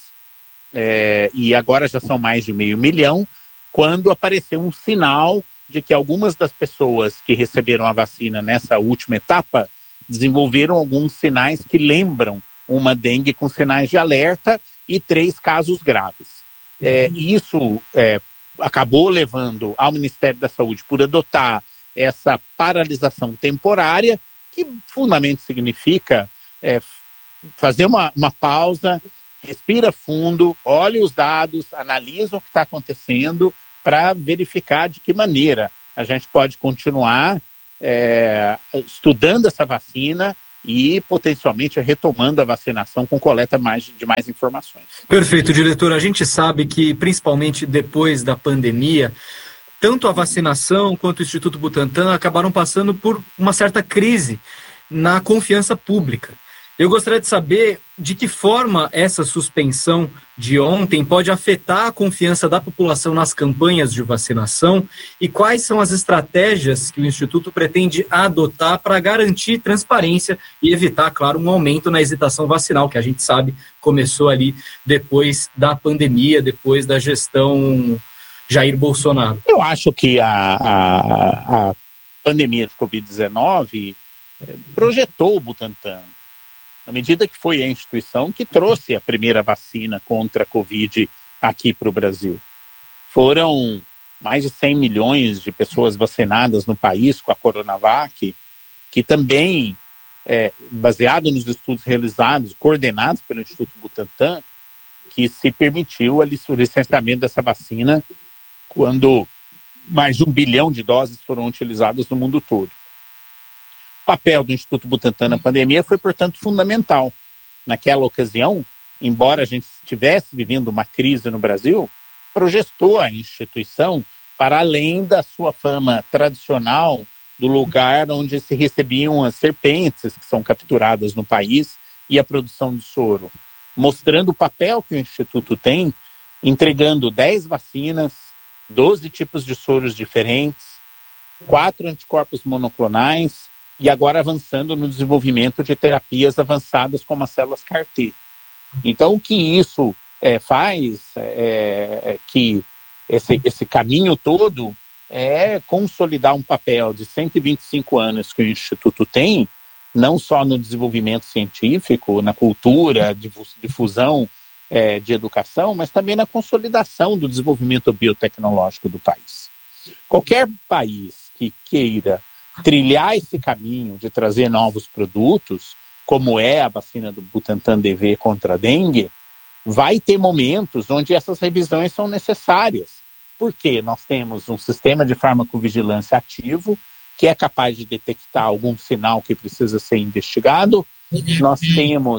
e agora já são mais de 500 mil, quando apareceu um sinal de que algumas das pessoas que receberam a vacina nessa última etapa desenvolveram alguns sinais que lembram uma dengue com sinais de alerta e 3 casos graves. Isso acabou levando ao Ministério da Saúde por adotar essa paralisação temporária, que fundamentalmente significa fazer uma pausa, respira fundo, olha os dados, analisa o que está acontecendo para verificar de que maneira a gente pode continuar estudando essa vacina e potencialmente retomando a vacinação com coleta de mais informações. Perfeito, diretor. A gente sabe que, principalmente depois da pandemia, tanto a vacinação quanto o Instituto Butantan acabaram passando por uma certa crise na confiança pública. Eu gostaria de saber de que forma essa suspensão de ontem pode afetar a confiança da população nas campanhas de vacinação e quais são as estratégias que o Instituto pretende adotar para garantir transparência e evitar, claro, um aumento na hesitação vacinal, que a gente sabe começou ali depois da pandemia, depois da gestão Jair Bolsonaro. Eu acho que a pandemia de Covid-19 projetou o Butantan, na medida que foi a instituição que trouxe a primeira vacina contra a Covid aqui para o Brasil. Foram mais de 100 milhões de pessoas vacinadas no país com a Coronavac, que também, baseado nos estudos realizados, coordenados pelo Instituto Butantan, que se permitiu o licenciamento dessa vacina quando mais de 1 bilhão de doses foram utilizadas no mundo todo. O papel do Instituto Butantan na pandemia foi, portanto, fundamental. Naquela ocasião, embora a gente estivesse vivendo uma crise no Brasil, projetou a instituição para além da sua fama tradicional do lugar onde se recebiam as serpentes que são capturadas no país e a produção de soro, mostrando o papel que o Instituto tem, entregando 10 vacinas, 12 tipos de soros diferentes, 4 anticorpos monoclonais, e agora avançando no desenvolvimento de terapias avançadas como as células CAR-T. Então, o que isso faz que esse caminho todo é consolidar um papel de 125 anos que o Instituto tem, não só no desenvolvimento científico, na cultura, difusão de educação, mas também na consolidação do desenvolvimento biotecnológico do país. Qualquer país que queira trilhar esse caminho de trazer novos produtos, como é a vacina do Butantan DV contra a dengue, vai ter momentos onde essas revisões são necessárias. Porque nós temos um sistema de farmacovigilância ativo que é capaz de detectar algum sinal que precisa ser investigado. Nós temos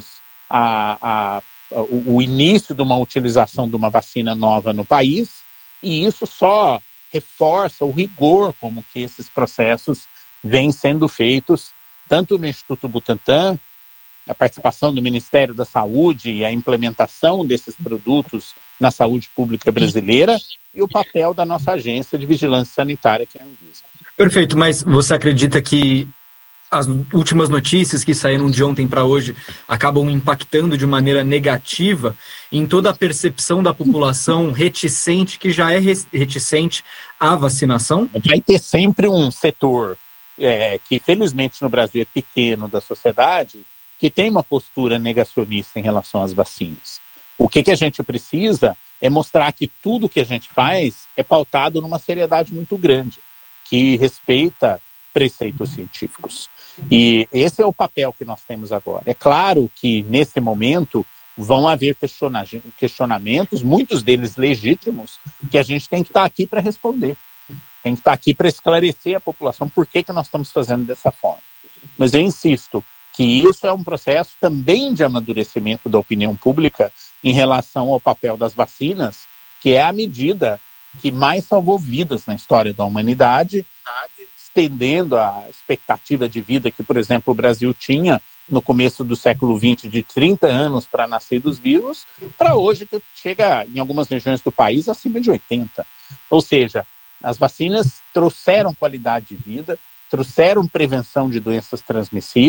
o início de uma utilização de uma vacina nova no país, e isso só reforça o rigor como que esses processos vêm sendo feitos, tanto no Instituto Butantan, a participação do Ministério da Saúde e a implementação desses produtos na saúde pública brasileira e o papel da nossa agência de vigilância sanitária, que é a Anvisa. Perfeito, mas você acredita que as últimas notícias que saíram de ontem para hoje acabam impactando de maneira negativa em toda a percepção da população reticente, que já é reticente à vacinação? Vai ter sempre um setor que felizmente no Brasil é pequeno da sociedade, que tem uma postura negacionista em relação às vacinas. O que a gente precisa é mostrar que tudo que a gente faz é pautado numa seriedade muito grande, que respeita preceitos científicos. E esse é o papel que nós temos agora. É claro que nesse momento vão haver questionamentos, muitos deles legítimos, que a gente tem que estar aqui para responder. Tem que estar aqui para esclarecer a população por que nós estamos fazendo dessa forma. Mas eu insisto que isso é um processo também de amadurecimento da opinião pública em relação ao papel das vacinas, que é a medida que mais salvou vidas na história da humanidade, estendendo a expectativa de vida que, por exemplo, o Brasil tinha no começo do século XX de 30 anos para nascer dos vírus, para hoje que chega em algumas regiões do país acima de 80. Ou seja, as vacinas trouxeram qualidade de vida, trouxeram prevenção de doenças transmissíveis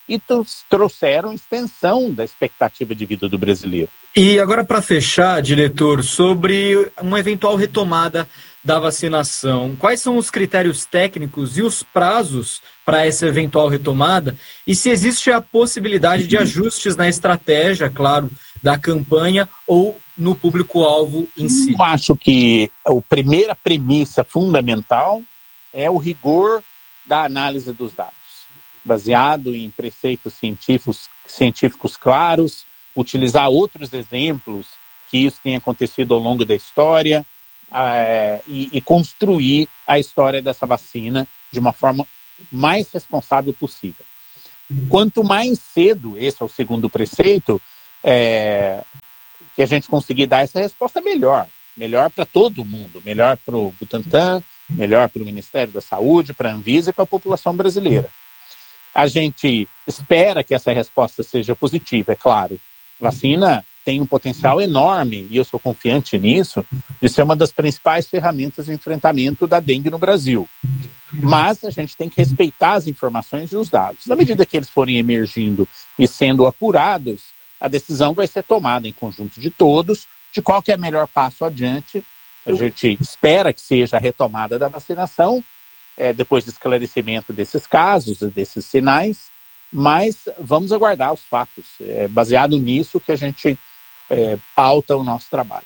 e trouxeram extensão da expectativa de vida do brasileiro. E agora, para fechar, diretor, sobre uma eventual retomada da vacinação, quais são os critérios técnicos e os prazos para essa eventual retomada? E se existe a possibilidade de ajustes na estratégia, claro, da campanha ou no público-alvo em si? Eu acho que a primeira premissa fundamental é o rigor da análise dos dados, baseado em preceitos científicos claros, utilizar outros exemplos que isso tem acontecido ao longo da história e construir a história dessa vacina de uma forma mais responsável possível. Quanto mais cedo, esse é o segundo preceito, que a gente conseguir dar essa resposta, melhor. Melhor para todo mundo, melhor para o Butantan, melhor para o Ministério da Saúde, para a Anvisa e para a população brasileira. A gente espera que essa resposta seja positiva, é claro. A vacina tem um potencial enorme, e eu sou confiante nisso, de ser uma das principais ferramentas de enfrentamento da dengue no Brasil. Mas a gente tem que respeitar as informações e os dados. Na medida que eles forem emergindo e sendo apurados, a decisão vai ser tomada em conjunto de todos, de qual que é o melhor passo adiante. A gente espera que seja a retomada da vacinação, depois do esclarecimento desses casos e desses sinais, mas vamos aguardar os fatos. É baseado nisso que a gente pauta o nosso trabalho.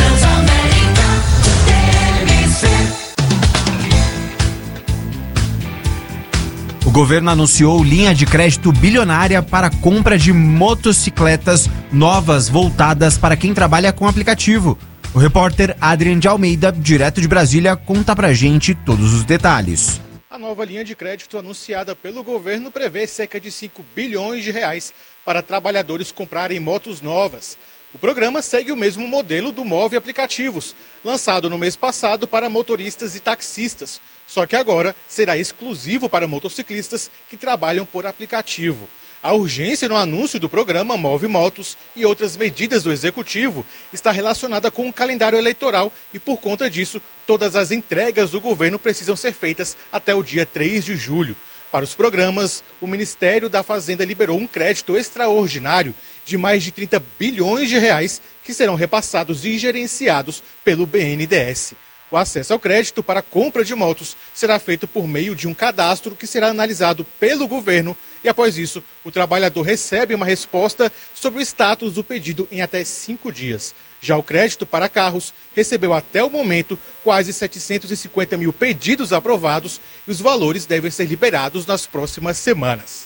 O governo anunciou linha de crédito bilionária para compra de motocicletas novas voltadas para quem trabalha com aplicativo. O repórter Adrian de Almeida, direto de Brasília, conta pra gente todos os detalhes. A nova linha de crédito anunciada pelo governo prevê cerca de 5 bilhões de reais para trabalhadores comprarem motos novas. O programa segue o mesmo modelo do Move Aplicativos, lançado no mês passado para motoristas e taxistas, só que agora será exclusivo para motociclistas que trabalham por aplicativo. A urgência no anúncio do programa Move Motos e outras medidas do Executivo está relacionada com o calendário eleitoral e, por conta disso, todas as entregas do governo precisam ser feitas até o dia 3 de julho. Para os programas, o Ministério da Fazenda liberou um crédito extraordinário de mais de 30 bilhões de reais que serão repassados e gerenciados pelo BNDES. O acesso ao crédito para compra de motos será feito por meio de um cadastro que será analisado pelo governo e, após isso, o trabalhador recebe uma resposta sobre o status do pedido em até 5 dias. Já o crédito para carros recebeu até o momento quase 750 mil pedidos aprovados e os valores devem ser liberados nas próximas semanas.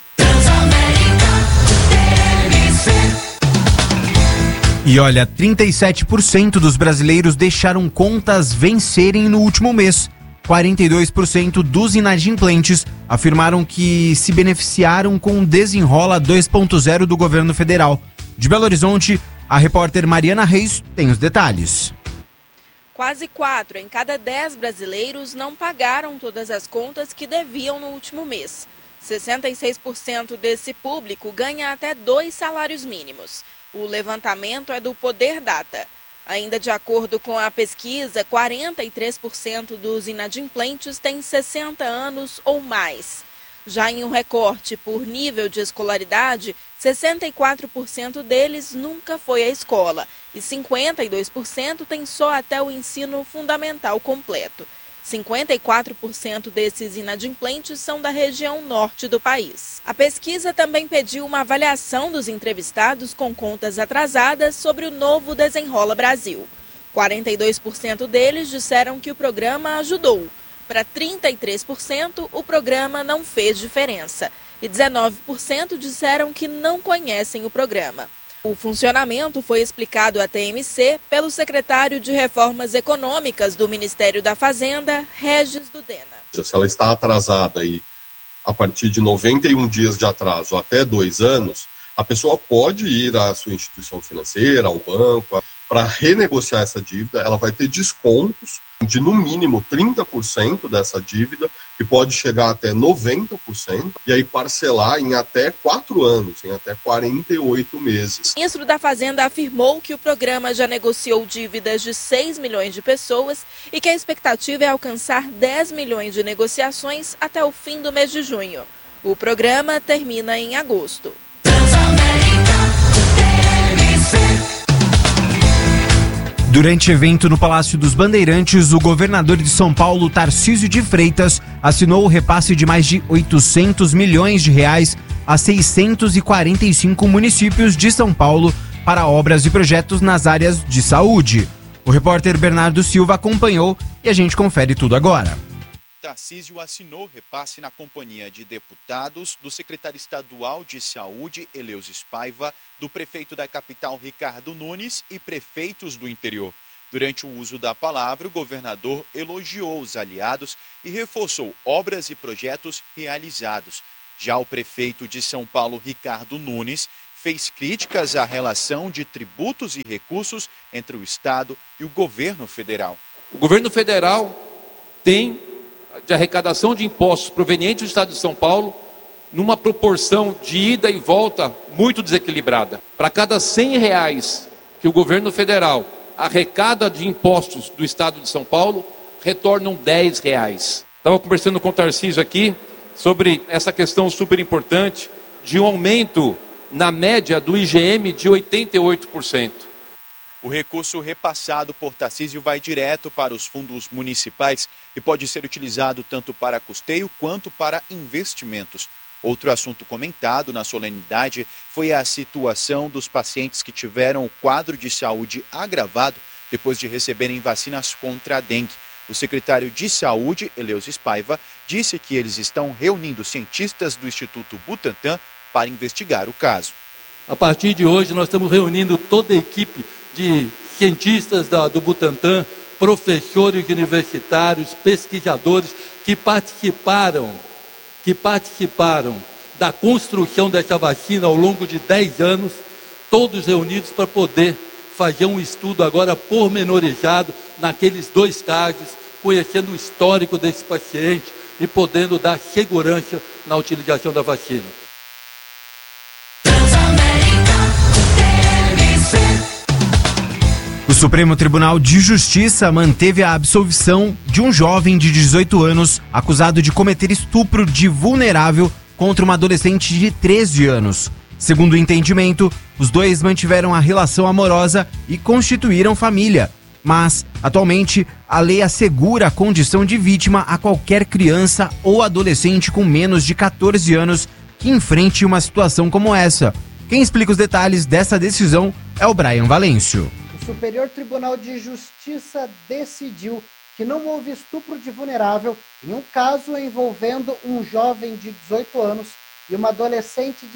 E olha, 37% dos brasileiros deixaram contas vencerem no último mês. 42% dos inadimplentes afirmaram que se beneficiaram com o Desenrola 2.0 do governo federal. De Belo Horizonte, a repórter Mariana Reis tem os detalhes. Quase 4 em cada 10 brasileiros não pagaram todas as contas que deviam no último mês. 66% desse público ganha até 2 salários mínimos. O levantamento é do Poder Data. Ainda de acordo com a pesquisa, 43% dos inadimplentes têm 60 anos ou mais. Já em um recorte por nível de escolaridade, 64% deles nunca foi à escola e 52% têm só até o ensino fundamental completo. 54% desses inadimplentes são da região norte do país. A pesquisa também pediu uma avaliação dos entrevistados com contas atrasadas sobre o novo Desenrola Brasil. 42% deles disseram que o programa ajudou. Para 33%, o programa não fez diferença. E 19% disseram que não conhecem o programa. O funcionamento foi explicado à TMC pelo secretário de Reformas Econômicas do Ministério da Fazenda, Regis Dudena. Se ela está atrasada aí a partir de 91 dias de atraso até 2 anos, a pessoa pode ir à sua instituição financeira, ao banco, para renegociar essa dívida. Ela vai ter descontos de no mínimo 30% dessa dívida, que pode chegar até 90%, e aí parcelar em até 4 anos, em até 48 meses. O ministro da Fazenda afirmou que o programa já negociou dívidas de 6 milhões de pessoas e que a expectativa é alcançar 10 milhões de negociações até o fim do mês de junho. O programa termina em agosto. Durante evento no Palácio dos Bandeirantes, o governador de São Paulo, Tarcísio de Freitas, assinou o repasse de mais de 800 milhões de reais a 645 municípios de São Paulo para obras e projetos nas áreas de saúde. O repórter Bernardo Silva acompanhou e a gente confere tudo agora. Tarcísio assinou repasse na companhia de deputados, do secretário estadual de saúde, Eleusis Paiva, do prefeito da capital, Ricardo Nunes, e prefeitos do interior. Durante o uso da palavra, o governador elogiou os aliados e reforçou obras e projetos realizados. Já o prefeito de São Paulo, Ricardo Nunes, fez críticas à relação de tributos e recursos entre o Estado e o governo federal. O governo federal tem de arrecadação de impostos provenientes do Estado de São Paulo numa proporção de ida e volta muito desequilibrada. Para cada R$100 que o governo federal arrecada de impostos do Estado de São Paulo, retornam R$10. Estava conversando com o Tarcísio aqui sobre essa questão super importante de um aumento na média do IGM de 88%. O recurso repassado por Tarcísio vai direto para os fundos municipais e pode ser utilizado tanto para custeio quanto para investimentos. Outro assunto comentado na solenidade foi a situação dos pacientes que tiveram o quadro de saúde agravado depois de receberem vacinas contra a dengue. O secretário de Saúde, Eleusis Paiva, disse que eles estão reunindo cientistas do Instituto Butantan para investigar o caso. A partir de hoje, nós estamos reunindo toda a equipe de cientistas do Butantan, professores universitários, pesquisadores que participaram da construção dessa vacina ao longo de 10 anos, todos reunidos para poder fazer um estudo agora pormenorizado naqueles 2 casos, conhecendo o histórico desse paciente e podendo dar segurança na utilização da vacina. O Supremo Tribunal de Justiça manteve a absolvição de um jovem de 18 anos acusado de cometer estupro de vulnerável contra uma adolescente de 13 anos. Segundo o entendimento, os dois mantiveram a relação amorosa e constituíram família. Mas, atualmente, a lei assegura a condição de vítima a qualquer criança ou adolescente com menos de 14 anos que enfrente uma situação como essa. Quem explica os detalhes dessa decisão é o Brian Valêncio. O Superior Tribunal de Justiça decidiu que não houve estupro de vulnerável em um caso envolvendo um jovem de 18 anos e uma adolescente de